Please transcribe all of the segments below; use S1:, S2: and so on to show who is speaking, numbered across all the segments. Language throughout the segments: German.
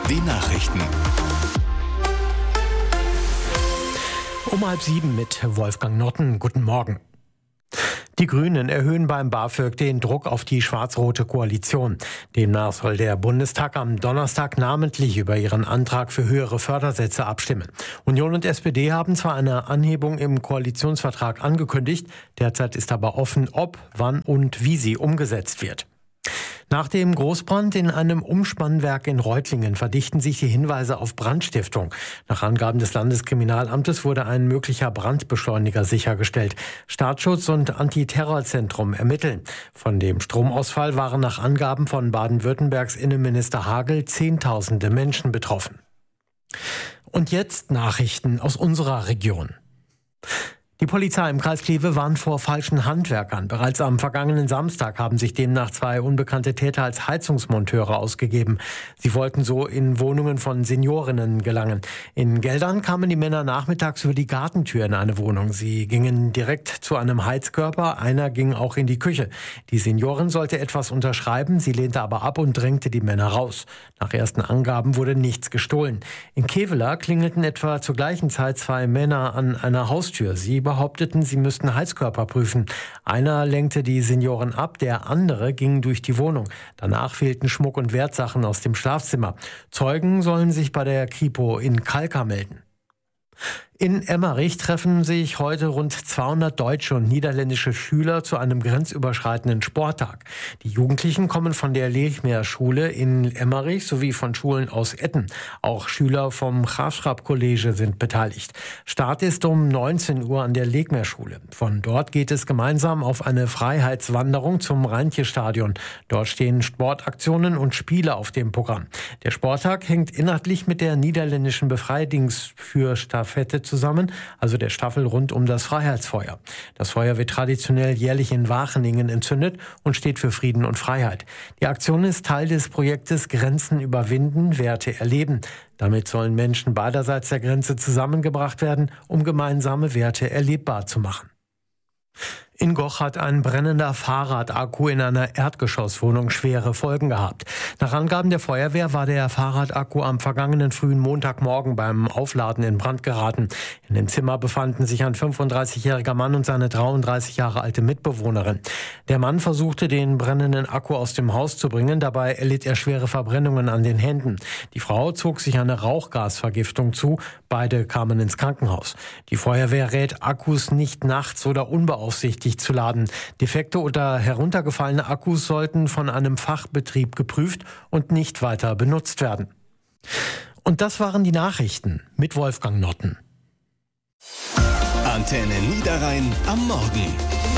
S1: Die Nachrichten.
S2: Um 6:30 mit Wolfgang Notten. Guten Morgen. Die Grünen erhöhen beim BAföG den Druck auf die schwarz-rote Koalition. Demnach soll der Bundestag am Donnerstag namentlich über ihren Antrag für höhere Fördersätze abstimmen. Union und SPD haben zwar eine Anhebung im Koalitionsvertrag angekündigt, derzeit ist aber offen, ob, wann und wie sie umgesetzt wird. Nach dem Großbrand in einem Umspannwerk in Reutlingen verdichten sich die Hinweise auf Brandstiftung. Nach Angaben des Landeskriminalamtes wurde ein möglicher Brandbeschleuniger sichergestellt. Staatsschutz und Antiterrorzentrum ermitteln. Von dem Stromausfall waren nach Angaben von Baden-Württembergs Innenminister Hagel Zehntausende Menschen betroffen. Und jetzt Nachrichten aus unserer Region. Die Polizei im Kreis Kleve warnt vor falschen Handwerkern. Bereits am vergangenen Samstag haben sich demnach 2 unbekannte Täter als Heizungsmonteure ausgegeben. Sie wollten so in Wohnungen von Seniorinnen gelangen. In Geldern kamen die Männer nachmittags über die Gartentür in eine Wohnung. Sie gingen direkt zu einem Heizkörper, einer ging auch in die Küche. Die Seniorin sollte etwas unterschreiben, sie lehnte aber ab und drängte die Männer raus. Nach ersten Angaben wurde nichts gestohlen. In Kevela klingelten etwa zur gleichen Zeit 2 Männer an einer Haustür. Sie behaupteten, sie müssten Heizkörper prüfen. Einer lenkte die Senioren ab, der andere ging durch die Wohnung. Danach fehlten Schmuck und Wertsachen aus dem Schlafzimmer. Zeugen sollen sich bei der Kripo in Kalka melden. In Emmerich treffen sich heute rund 200 deutsche und niederländische Schüler zu einem grenzüberschreitenden Sporttag. Die Jugendlichen kommen von der Lechmeer-Schule in Emmerich sowie von Schulen aus Etten. Auch Schüler vom Graafschap-College sind beteiligt. Start ist um 19 Uhr an der Lechmeer-Schule. Von dort geht es gemeinsam auf eine Freiheitswanderung zum Rheintje-Stadion. Dort stehen Sportaktionen und Spiele auf dem Programm. Der Sporttag hängt inhaltlich mit der niederländischen Befreiungsführerstafette zusammen, also der Staffel rund um das Freiheitsfeuer. Das Feuer wird traditionell jährlich in Wageningen entzündet und steht für Frieden und Freiheit. Die Aktion ist Teil des Projektes Grenzen überwinden, Werte erleben. Damit sollen Menschen beiderseits der Grenze zusammengebracht werden, um gemeinsame Werte erlebbar zu machen. In Goch hat ein brennender Fahrradakku in einer Erdgeschosswohnung schwere Folgen gehabt. Nach Angaben der Feuerwehr war der Fahrradakku am vergangenen frühen Montagmorgen beim Aufladen in Brand geraten. In dem Zimmer befanden sich ein 35-jähriger Mann und seine 33 Jahre alte Mitbewohnerin. Der Mann versuchte, den brennenden Akku aus dem Haus zu bringen. Dabei erlitt er schwere Verbrennungen an den Händen. Die Frau zog sich eine Rauchgasvergiftung zu. Beide kamen ins Krankenhaus. Die Feuerwehr rät, Akkus nicht nachts oder unbeaufsichtigt zu laden. Defekte oder heruntergefallene Akkus sollten von einem Fachbetrieb geprüft und nicht weiter benutzt werden. Und das waren die Nachrichten mit Wolfgang Notten.
S1: Antenne Niederrhein am Morgen.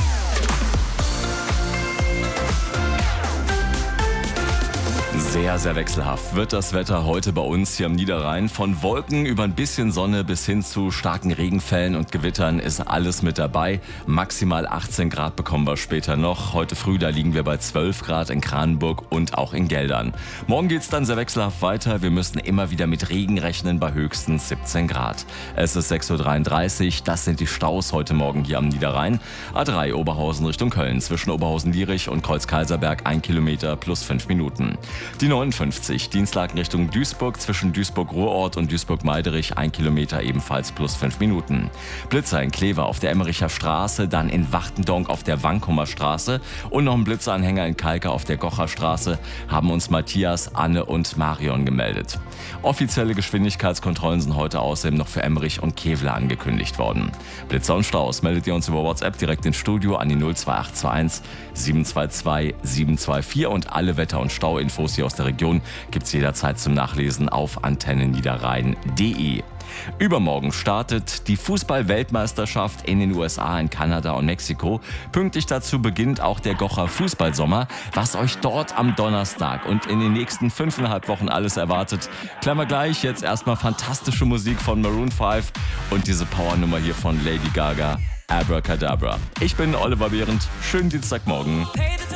S3: Sehr, sehr wechselhaft wird das Wetter heute bei uns hier am Niederrhein. Von Wolken über ein bisschen Sonne bis hin zu starken Regenfällen und Gewittern ist alles mit dabei. Maximal 18 Grad bekommen wir später noch. Heute früh, da liegen wir bei 12 Grad in Kranenburg und auch in Geldern. Morgen geht's dann sehr wechselhaft weiter. Wir müssen immer wieder mit Regen rechnen bei höchstens 17 Grad. Es ist 6.33 Uhr. Das sind die Staus heute Morgen hier am Niederrhein. A3 Oberhausen Richtung Köln. Zwischen Oberhausen-Lierich und Kreuz-Kaiserberg 1 Kilometer plus 5 Minuten. Die 59, Dienstlaken Richtung Duisburg, zwischen Duisburg-Ruhrort und Duisburg-Meiderich 1 Kilometer ebenfalls plus 5 Minuten. Blitzer in Kleve auf der Emmericher Straße, dann in Wachtendonk auf der Wankumer Straße und noch ein Blitzeranhänger in Kalka auf der Gocher Straße haben uns Matthias, Anne und Marion gemeldet. Offizielle Geschwindigkeitskontrollen sind heute außerdem noch für Emmerich und Kevela angekündigt worden. Blitzer und Staus meldet ihr uns über WhatsApp direkt ins Studio an die 02821 722 724 und alle Wetter- und Stauinfos hier aus der Region gibt's jederzeit zum Nachlesen auf antenneniederrhein.de. Übermorgen startet die Fußball-Weltmeisterschaft in den USA, in Kanada und Mexiko. Pünktlich dazu beginnt auch der Gocher Fußballsommer. Was euch dort am Donnerstag und in den nächsten 5,5 Wochen alles erwartet, klären wir gleich. Jetzt erstmal fantastische Musik von Maroon 5 und diese Powernummer hier von Lady Gaga, Abracadabra. Ich bin Oliver Behrendt. Schönen Dienstagmorgen.